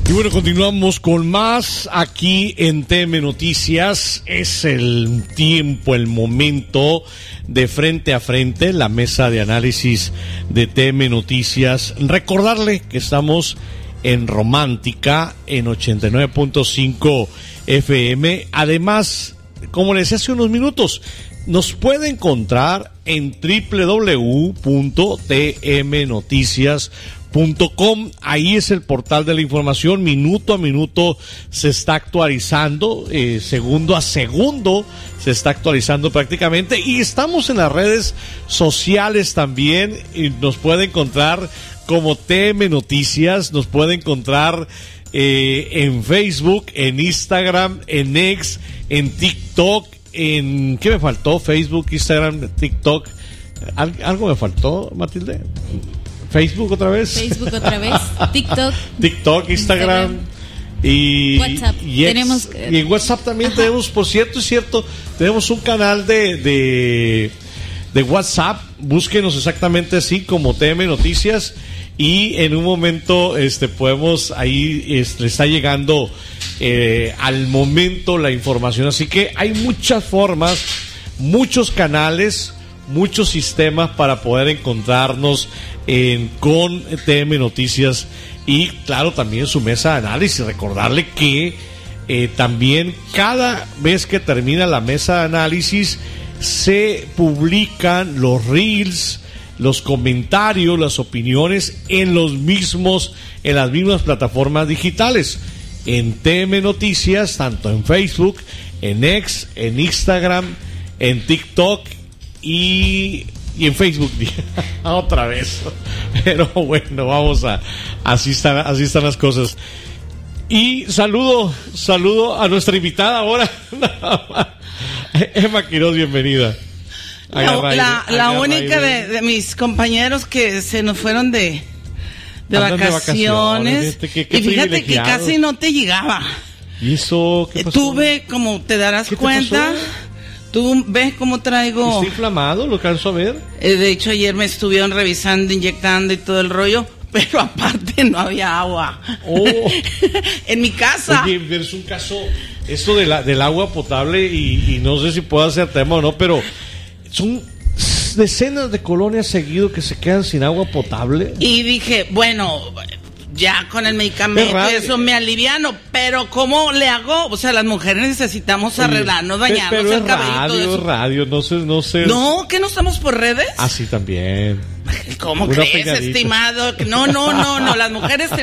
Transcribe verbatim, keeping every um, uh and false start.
Y bueno, continuamos con más aquí en T M Noticias. Es el tiempo, el momento de Frente a Frente, la mesa de análisis de T M Noticias. Recordarle que estamos en Romántica, en ochenta y nueve punto cinco F M. Además, como les decía hace unos minutos, nos puede encontrar en doble u doble u doble u punto t m noticias punto com. Ahí es el portal de la información. Minuto a minuto se está actualizando, eh, segundo a segundo se está actualizando prácticamente, y estamos en las redes sociales también, y nos puede encontrar como T M Noticias, nos puede encontrar eh, en Facebook, en Instagram, en X, en TikTok, en... ¿qué me faltó? Facebook, Instagram, TikTok. ¿Al, ¿Algo me faltó, Matilde? Facebook otra vez. Facebook otra vez. TikTok. TikTok, Instagram, Instagram. Y, WhatsApp. Y, ex, tenemos, y en WhatsApp también. Ajá. Tenemos, por cierto, es cierto, tenemos un canal de, de, de WhatsApp. Búsquenos exactamente así como T M Noticias. Y en un momento este podemos, ahí este, está llegando eh, al momento la información. Así que hay muchas formas, muchos canales, muchos sistemas para poder encontrarnos en, con T M Noticias, y claro, también su mesa de análisis. Recordarle que eh, también cada vez que termina la mesa de análisis se publican los reels, los comentarios, las opiniones en los mismos, en las mismas plataformas digitales, en T M Noticias, tanto en Facebook, en X, en Instagram, en TikTok y, y en Facebook. Otra vez. Pero bueno, vamos a, así están, así están las cosas. Y saludo, saludo a nuestra invitada ahora, Emma Quiroz, bienvenida. La, la, la única de, de mis compañeros que se nos fueron de, de vacaciones, de vacaciones. ¿Qué, qué y fíjate que casi no te llegaba. ¿Y eso qué pasó? Tuve, como te darás cuenta, tú ves cómo traigo... ¿Está inflamado? ¿Lo alcanzo a ver? Eh, de hecho, ayer me estuvieron revisando, inyectando y todo el rollo, pero aparte no había agua. Oh. En mi casa. Oye, es un caso, esto de la, del agua potable, y, y no sé si puedo hacer tema o no, pero... son decenas de colonias seguido que se quedan sin agua potable. Y dije, bueno, ya con el medicamento eso me aliviano, pero ¿cómo le hago? O sea, las mujeres necesitamos arreglarnos, dañarnos pero el es cabello. Radio, es radio, no sé, no sé. No, ¿que no estamos por redes? Ah, sí, también. ¿Cómo Una crees, pegadita. estimado? No, no, no, no, las mujeres